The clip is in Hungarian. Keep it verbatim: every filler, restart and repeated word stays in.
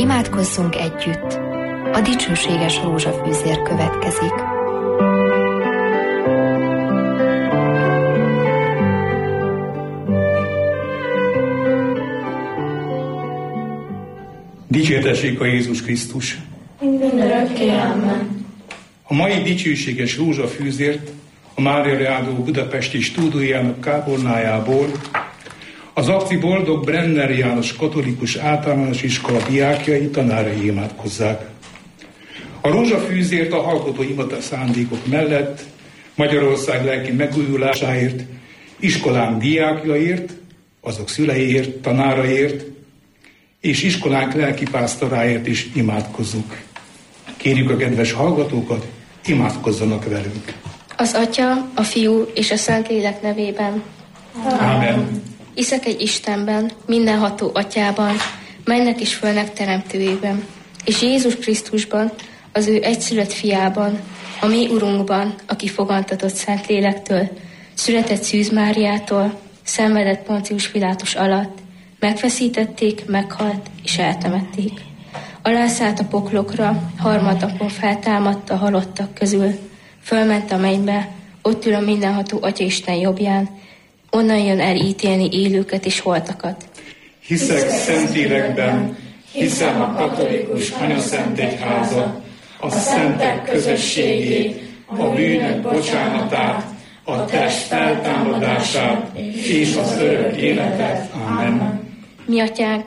Imádkozzunk együtt! A dicsőséges rózsafűzér következik. Dicsértessék a Jézus Krisztus! Mindörökké, amen. A mai dicsőséges rózsafűzért a Mária Rádió budapesti stúdiójának kápolnájából az Akci Boldog Brenner János Katolikus Általános Iskola diákjai, tanárai imádkozzák. A rózsafűzért a hallgató imata szándékok mellett Magyarország lelki megújulásáért, iskolánk diákjaért, azok szüleiért, tanáraiért, és iskolánk lelkipásztoráért is imádkozzuk. Kérjük a kedves hallgatókat, imádkozzanak velünk. Az Atya, a Fiú és a Szentlélek nevében. Ámen. Hiszek egy Istenben, mindenható Atyában, mennek és fölnek teremtőjében, és Jézus Krisztusban, az ő egyszülött fiában, a mi Urunkban, aki fogantatott Szentlélektől, született Szűz Máriától, szenvedett Poncius Pilátus alatt, megfeszítették, meghalt és eltemették. Alászállt a poklokra, harmadnapon feltámadta a halottak közül, fölment a mennybe, ott ül a mindenható Atyaisten jobbján, onnan jön el ítélni élőket és holtakat. Hiszek Szentlélekben, hiszem a katolikus anyaszent egyházat, a szentek közösségét, a bűnök bocsánatát, a test feltámadását és az örök életet. Amen. Mi Atyánk,